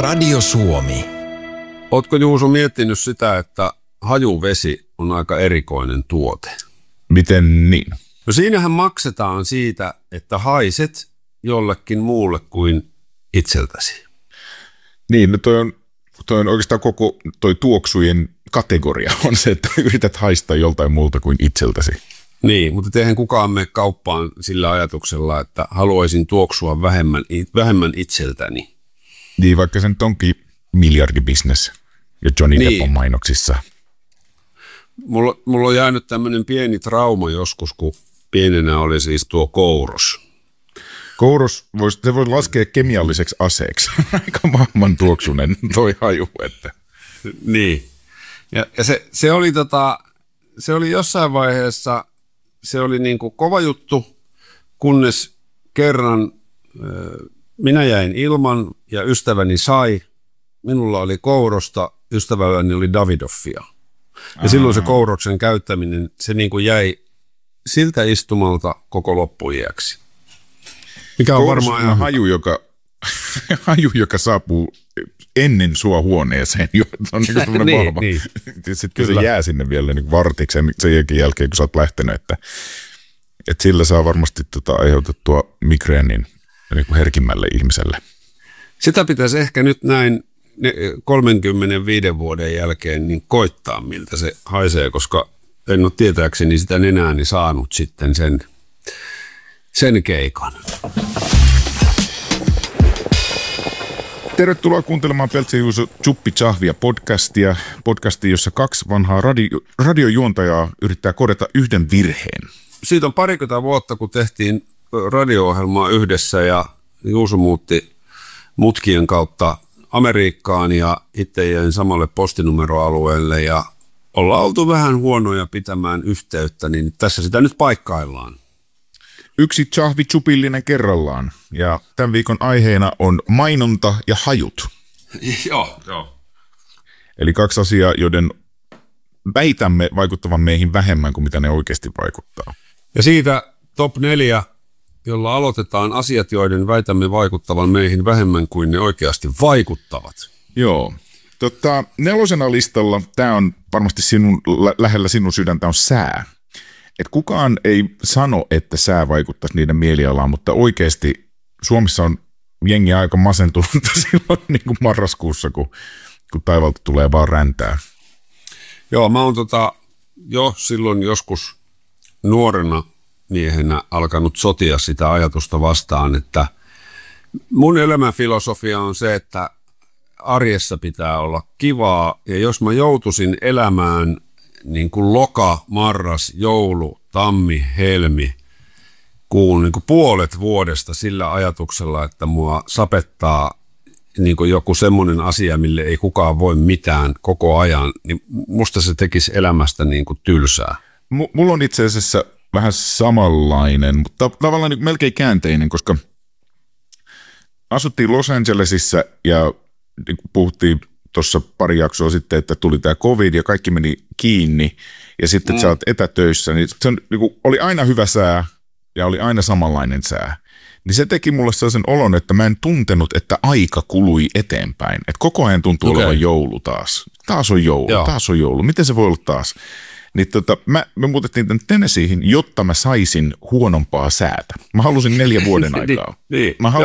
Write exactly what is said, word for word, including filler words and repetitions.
Radio Suomi. Ootko Juuso miettinyt sitä, että hajuvesi on aika erikoinen tuote? Miten niin? No siinähän maksetaan siitä, että haiset jollekin muulle kuin itseltäsi. Niin, no toi on, toi on oikeastaan koko toi tuoksujen kategoria on se, että yrität haistaa joltain muulta kuin itseltäsi. Niin, mutta eihän kukaan mene kauppaan sillä ajatuksella, että haluaisin tuoksua vähemmän, vähemmän itseltäni. Niin, vaikka se nyt onkin miljardibisnes ja Johnny niin. Depp on mainoksissa. Mulla, mulla on jäänyt tämmöinen pieni trauma joskus, kun pienenä oli siis tuo kouros. Kouros, vois, se voi laskea kemialliseksi aseeksi. Aika vahvan tuoksunen toi haju. Että. Niin. Ja, ja se, se, oli tota, se oli jossain vaiheessa, se oli niin kuin kova juttu, kunnes kerran äh, minä jäin ilman ja ystäväni sai. Minulla oli kourosta, ystävälläni oli Davidoffia. Ja Aha. silloin se kouroksen käyttäminen, se niin kuin jäi siltä istumalta koko loppuiäksi. Mikä on Kouros varmaan on haju, joka, haju, joka saapuu ennen sua huoneeseen. On niin kuin niin, vahva. niin. Sitten se jää sinne vielä niin vartiksi sen jälkeen, kun sä oot lähtenyt. Että, että sillä saa varmasti tota aiheutettua migreenin niin kuin herkimmälle ihmiselle. Sitä pitäisi ehkä nyt näin kolmenkymmenenviiden vuoden jälkeen niin koittaa, miltä se haisee, koska en ole tietääkseni sitä nenääni saanut sitten sen, sen keikan. Tervetuloa kuuntelemaan Peltsi Juuso Chuppi Chahvia podcastia, podcastia, jossa kaksi vanhaa radio, radiojuontajaa yrittää korjata yhden virheen. Siitä on parikymmentä vuotta, kun tehtiin radio-ohjelmaa yhdessä ja Juuso muutti mutkien kautta Amerikkaan ja itse jäin samalle postinumeroalueelle ja ollaan oltu vähän huonoja pitämään yhteyttä, niin tässä sitä nyt paikkaillaan. Yksi Chahvi Chupillinen kerrallaan ja tämän viikon aiheena on mainonta ja hajut. Joo, joo. Eli kaksi asiaa, joiden väitämme vaikuttavan meihin vähemmän kuin mitä ne oikeasti vaikuttaa. Ja siitä top neljä, jolla aloitetaan asiat, joiden väitämme vaikuttavan meihin vähemmän kuin ne oikeasti vaikuttavat. Joo. Tota, nelosena listalla, tämä on varmasti sinun, lä- lähellä sinun sydäntä, on sää. Et kukaan ei sano, että sää vaikuttaisi niiden mielialaan, mutta oikeasti Suomessa on jengi aika masentunut silloin niin kuin marraskuussa, kun, kun taivalta tulee vaan räntää. Joo, mä oon tota, jo silloin joskus nuorena miehenä alkanut sotia sitä ajatusta vastaan, että mun elämänfilosofia on se, että arjessa pitää olla kivaa, ja jos mä joutuisin elämään niin kuin loka, marras, joulu, tammi, helmi, kuun niin kuin puolet vuodesta sillä ajatuksella, että mua sapettaa niin kuin joku semmoinen asia, mille ei kukaan voi mitään koko ajan, niin musta se tekisi elämästä niin kuin tylsää. M- mulla on itse asiassa vähän samanlainen, mutta tavallaan niin melkein käänteinen, koska asuttiin Los Angelesissa ja niin puhuttiin tuossa pari jaksoa sitten, että tuli tämä covid ja kaikki meni kiinni ja sitten mm. sä oot etätöissä, niin se on, niin kuin, oli aina hyvä sää ja oli aina samanlainen sää. Niin se teki mulle sellaisen olon, että mä en tuntenut, että aika kului eteenpäin. Että koko ajan tuntuu okay. olevan joulu taas. Taas on joulu, Joo. taas on joulu. Miten se voi olla taas? Niin tota, mä, me muutettiin tänne Tennesseeihin, jotta mä saisin huonompaa säätä. Mä halusin neljä vuoden aikaa. niin, Mä